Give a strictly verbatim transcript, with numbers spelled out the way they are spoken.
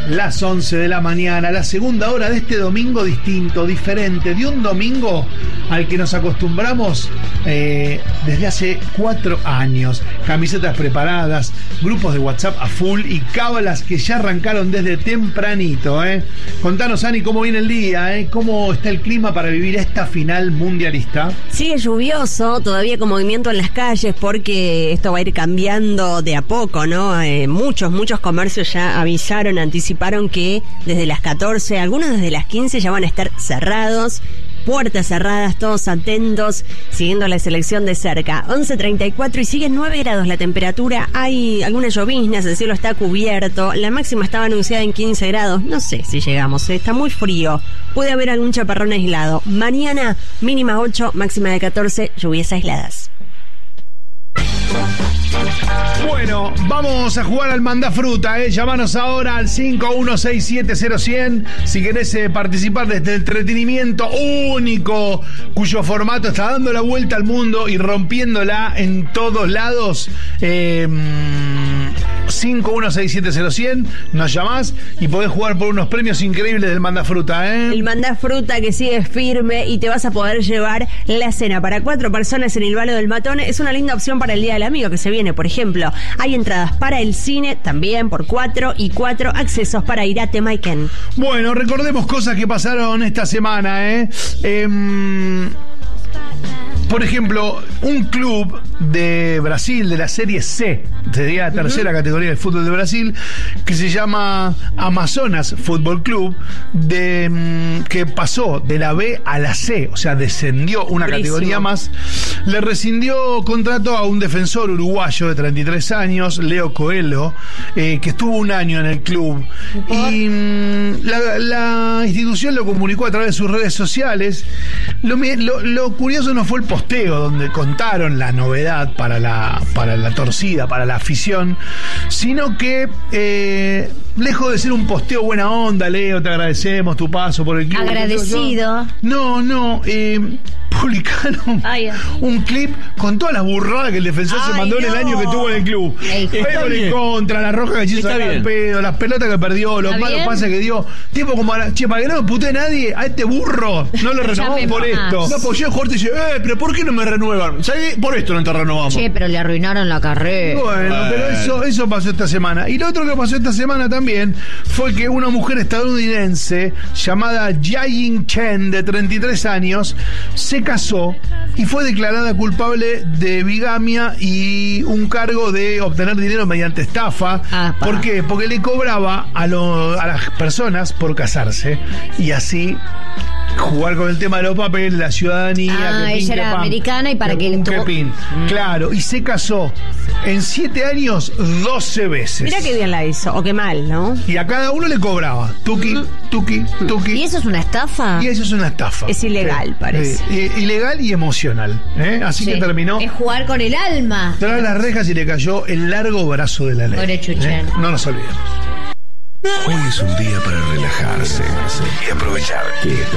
las once de la mañana, la segunda hora de este domingo distinto, diferente, de un domingo al que nos acostumbramos eh, desde hace cuatro años. Camisetas preparadas, grupos de WhatsApp a full y cábalas que ya arrancaron desde tempranito. ¿eh? Contanos, Ani, cómo viene el día, ¿eh? cómo está el clima para vivir esta final mundialista. Sigue lluvioso, todavía con movimiento en las calles porque esto va a ir cambiando de a poco, ¿no? Eh, muchos, muchos comercios ya avisaron, anticiparon que desde las catorce, algunos desde las quince ya van a estar cerrados. Puertas cerradas, todos atentos, siguiendo la selección de cerca. once treinta y cuatro y siguen nueve grados la temperatura. Hay algunas lloviznas, el cielo está cubierto. La máxima estaba anunciada en quince grados. No sé si llegamos, está muy frío. Puede haber algún chaparrón aislado. Mañana, mínima ocho, máxima de catorce, lluvias aisladas. Bueno, vamos a jugar al Mandafruta, ¿eh? Llámanos ahora al cinco uno seis siete cero cien si querés eh, participar de este entretenimiento único, cuyo formato está dando la vuelta al mundo y rompiéndola en todos lados. Eh, cinco uno seis siete cero cien, nos llamás y podés jugar por unos premios increíbles del Mandafruta, ¿eh? El Mandafruta que sigue firme y te vas a poder llevar la cena para cuatro personas en el Valo del Matón. Es una linda opción para el Día del Amigo que se viene, por ejemplo. Hay entradas para el cine también por cuatro y cuatro accesos para ir a Temaiken. Bueno, recordemos cosas que pasaron esta semana, ¿eh? eh Por ejemplo, un club de Brasil, de la Serie C, sería la tercera uh-huh. categoría del fútbol de Brasil, que se llama Amazonas Fútbol Club, de, que pasó de la B a la C, o sea, descendió una Buenísimo. categoría más, le rescindió contrato a un defensor uruguayo de treinta y tres años, Leo Coelho, eh, que estuvo un año en el club. Uh-huh. Y mm, la, la institución lo comunicó a través de sus redes sociales. Lo, lo, lo curioso no fue el posteo donde contaron la novedad para la, para la torcida, para la afición, sino que eh, lejos de ser un posteo buena onda, Leo, te agradecemos tu paso por el club. Agradecido. No, no, eh, publicaron Ay, un clip con todas las burradas que el defensor Ay, se mandó no. en el año que estuvo en el club. Pero en contra, la roja que quiso sacar el pedo, las pelotas que perdió, los malos pases que dio. Tipo como, a, che, para que no me putee nadie, a este burro no lo renovamos por más. esto. No, pues yo el jugador te dice, eh, pero ¿por qué no me renuevan? ¿Sabes? Por esto no te renovamos. Che, pero le arruinaron la carrera. Bueno, bueno, pero eso, eso pasó esta semana. Y lo otro que pasó esta semana también fue que una mujer estadounidense llamada Jiaying Chen, de treinta y tres años, se casó y fue declarada culpable de bigamia y un cargo de obtener dinero mediante estafa. Ah, ¿por qué? Porque le cobraba a, lo, a las personas por casarse y así jugar con el tema de los papeles, la ciudadanía. Ah, que ella era pan, americana y para que, que le tuvo... mm. Claro, y se casó en siete años doce veces. Mira qué bien la hizo, o qué mal, ¿no? Y a cada uno le cobraba tuki, tuki, tuki. ¿Y eso es una estafa? Y eso es una estafa. Es ilegal, sí, parece. Eh, ilegal y emocional, ¿eh? Así sí. que terminó. Es jugar con el alma. Tras las rejas y le cayó el largo brazo de la ley. Pobre Chuchen. ¿eh? No nos olvidemos. Hoy es un día para relajarse y aprovechar que esta